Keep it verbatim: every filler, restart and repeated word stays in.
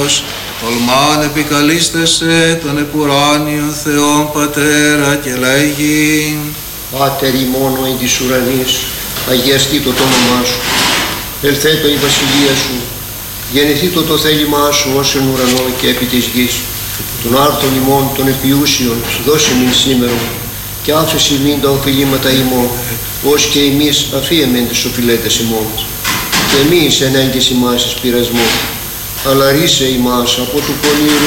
Κύριος, τολμάν επικαλίστεσαι τον επουράνιο Θεόν Πατέρα και λέγει: Πάτερ ημών εν της ουρανής, αγιαστήτω το όνομά σου, ελθέτω η βασιλεία σου, γεννηθήτω το θέλημά σου ως εν ουρανό και επί της γης. Των άρθων ημών των επιούσιων δώσε μην σήμερον, και άφεση μην τα οφειλήματα ημών, ως και εμείς αφίεμεν τις οφειλέτες ημών. Και μη εις ενέγγες ημάς εις πειρασμό, αλλά ρίσε ημάς από του πονηρού